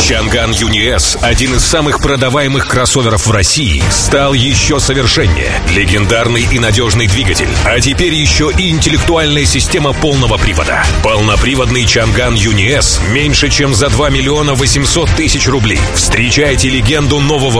Чанган Юни-S, один из самых продаваемых кроссоверов в России, стал еще совершеннее. Легендарный и надежный двигатель, а теперь еще и интеллектуальная система полного привода. Полноприводный Чанган Юни-S меньше, чем за 2 800 000 рублей. Встречайте легенду нового